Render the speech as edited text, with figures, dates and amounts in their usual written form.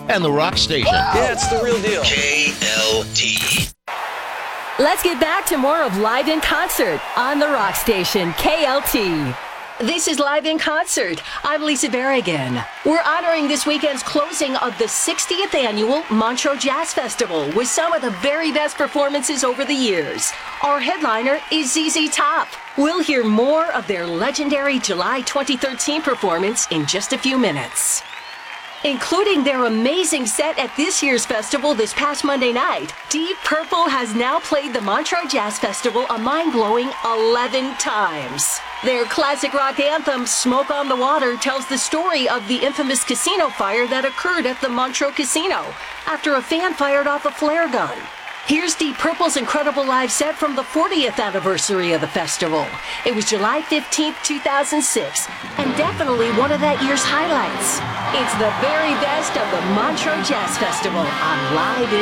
and the Rock Station. Yeah, it's the real deal. KLT. Let's get back to more of Live in Concert on the Rock Station, KLT. This is Live in Concert. I'm Lisa Berrigan. We're honoring this weekend's closing of the 60th annual Montreux Jazz Festival with some of the very best performances over the years. Our headliner is ZZ Top. We'll hear more of their legendary July 2013 performance in just a few minutes. Including their amazing set at this year's festival this past Monday night, Deep Purple has now played the Montreux Jazz Festival a mind-blowing 11 times. Their classic rock anthem, Smoke on the Water, tells the story of the infamous casino fire that occurred at the Montreux Casino after a fan fired off a flare gun. Here's Deep Purple's incredible live set from the 40th anniversary of the festival. It was July 15th, 2006, and definitely one of that year's highlights. It's the very best of the Montreux Jazz Festival on Live in